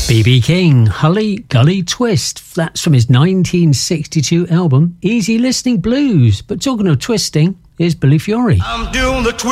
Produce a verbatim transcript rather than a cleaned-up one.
B B King, Hully Gully Twist. That's from his nineteen sixty-two album, Easy Listening Blues. But talking of twisting, here's Billy Fiore. I'm doing the twist.